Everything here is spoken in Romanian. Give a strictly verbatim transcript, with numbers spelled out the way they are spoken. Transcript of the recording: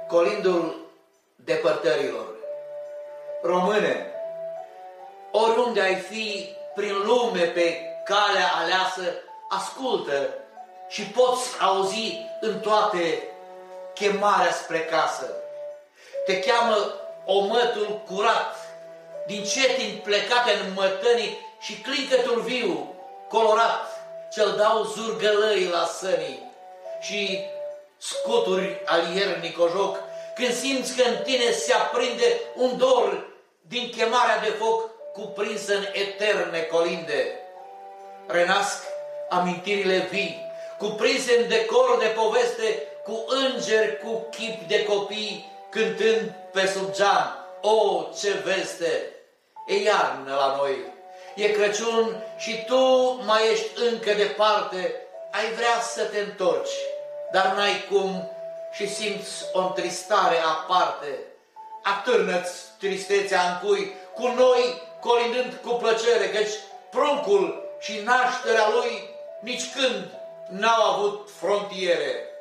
colindul depărtărilor. Române, oriunde ai fi prin lume pe calea aleasă, ascultă și poți auzi în toate chemarea spre casă. Te cheamă omătul curat, din cetini plecate în mătănii și clincătul viu, colorat, ce-l dau zurgălăii la sănii și scuturi al iernii cojoc, când simți că în tine se aprinde un dor din chemarea de foc cuprinsă în eterne colinde. Renasc amintirile vii, cuprinse în decor de poveste, cu îngeri, cu chip de copii, cântând pe sub geam, o, ce veste! E iarnă la noi, e Crăciun și tu mai ești încă departe, ai vrea să te întorci, dar n-ai cum și simți o întristare aparte. Atârnă-ți tristețea în cui, cu noi colindând cu plăcere, căci pruncul și nașterea lui nici când n-au avut frontiere.